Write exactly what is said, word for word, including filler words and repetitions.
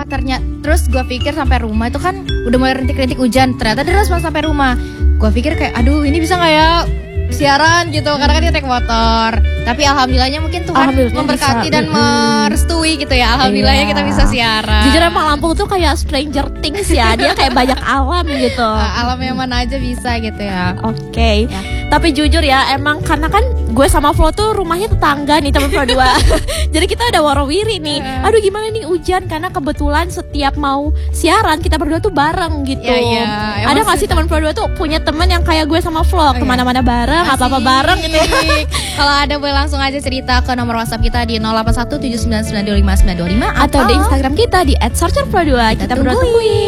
ternyata terus gue pikir sampai rumah itu kan udah mulai rintik-rintik hujan, ternyata deras pas sampai rumah. Gue pikir kayak aduh ini bisa nggak ya siaran gitu, karena kan dia naik motor. Tapi alhamdulillahnya mungkin Tuhan memberkati dan merestui gitu ya. Alhamdulillahnya Iya. kita bisa siaran. Jujur emang Lampung tuh kayak Stranger Things ya, dia kayak banyak alam gitu. Nah, alam yang mana aja bisa gitu ya. Oke, okay. Ya. Tapi jujur ya, emang karena kan gue sama Flo tuh rumahnya tetangga nih teman berdua. Jadi kita udah warawiri nih. Aduh gimana nih hujan, karena kebetulan setiap mau siaran kita berdua tuh bareng gitu. Ya, ya. Ada nggak sih teman berdua tuh punya teman yang kayak gue sama Flo, kemana-mana bareng, apa-apa bareng gitu. Kalau ada boleh langsung aja cerita ke nomor WhatsApp kita di nol delapan satu tujuh sembilan sembilan dua lima sembilan dua lima atau di Instagram kita di et searcher pro dua. Kita, kita berdua tungguin.